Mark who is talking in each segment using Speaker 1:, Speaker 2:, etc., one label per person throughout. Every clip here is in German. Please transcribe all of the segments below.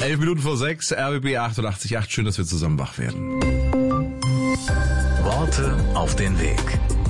Speaker 1: 11:05, RBB 88.8. Schön, dass wir zusammen wach werden.
Speaker 2: Worte auf den Weg.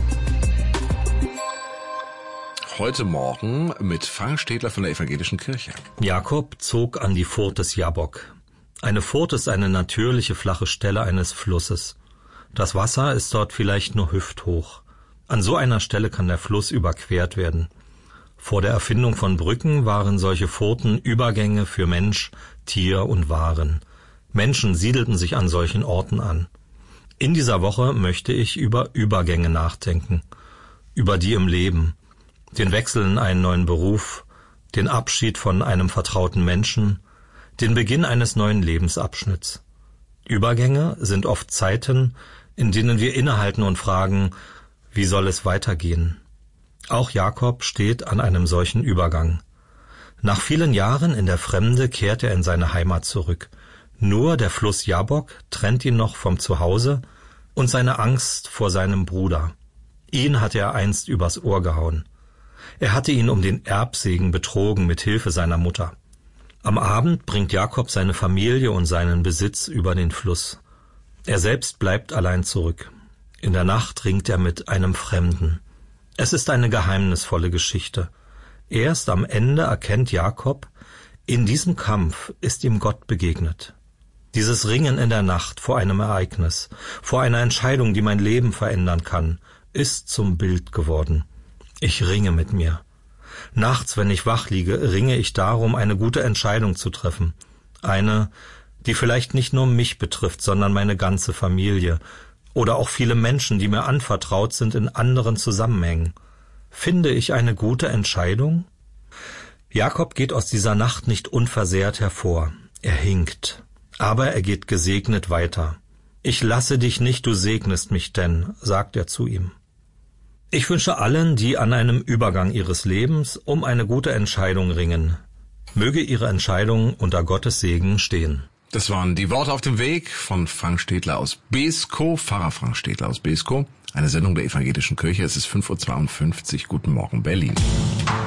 Speaker 1: Heute Morgen mit Frank Städtler von der Evangelischen Kirche.
Speaker 3: Jakob zog an die Furt des Jabbok. Eine Furt ist eine natürliche flache Stelle eines Flusses. Das Wasser ist dort vielleicht nur hüfthoch. An so einer Stelle kann der Fluss überquert werden. Vor der Erfindung von Brücken waren solche Furten Übergänge für Mensch, Tier und Waren. Menschen siedelten sich an solchen Orten an. In dieser Woche möchte ich über Übergänge nachdenken, über die im Leben, den Wechsel in einen neuen Beruf, den Abschied von einem vertrauten Menschen, den Beginn eines neuen Lebensabschnitts. Übergänge sind oft Zeiten, in denen wir innehalten und fragen, wie soll es weitergehen? Auch Jakob steht an einem solchen Übergang. Nach vielen Jahren in der Fremde kehrt er in seine Heimat zurück. Nur der Fluss Jabbok trennt ihn noch vom Zuhause und seine Angst vor seinem Bruder. Ihn hatte er einst übers Ohr gehauen. Er hatte ihn um den Erbsegen betrogen mit Hilfe seiner Mutter. Am Abend bringt Jakob seine Familie und seinen Besitz über den Fluss. Er selbst bleibt allein zurück. In der Nacht ringt er mit einem Fremden. Es ist eine geheimnisvolle Geschichte. Erst am Ende erkennt Jakob, in diesem Kampf ist ihm Gott begegnet. Dieses Ringen in der Nacht vor einem Ereignis, vor einer Entscheidung, die mein Leben verändern kann, ist zum Bild geworden. Ich ringe mit mir. Nachts, wenn ich wach liege, ringe ich darum, eine gute Entscheidung zu treffen. Eine, die vielleicht nicht nur mich betrifft, sondern meine ganze Familie oder auch viele Menschen, die mir anvertraut sind in anderen Zusammenhängen. Finde ich eine gute Entscheidung? Jakob geht aus dieser Nacht nicht unversehrt hervor. Er hinkt. Aber er geht gesegnet weiter. Ich lasse dich nicht, du segnest mich denn, sagt er zu ihm. Ich wünsche allen, die an einem Übergang ihres Lebens um eine gute Entscheidung ringen, möge ihre Entscheidung unter Gottes Segen stehen.
Speaker 1: Das waren die Worte auf dem Weg von Frank Städtler aus Beeskow, Pfarrer Frank Städtler aus Beeskow. Eine Sendung der Evangelischen Kirche. Es ist 5:52 Uhr. Guten Morgen, Berlin.